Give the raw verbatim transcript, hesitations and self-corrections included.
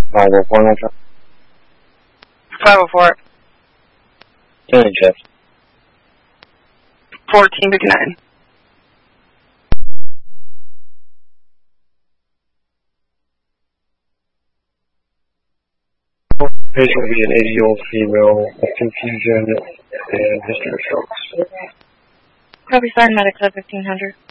five oh four, Metro. five oh four. ten in chest. fourteen fifty-nine. Patient will be an eighty-year-old female with confusion and history of strokes. Copy sign, medics at fifteen hundred.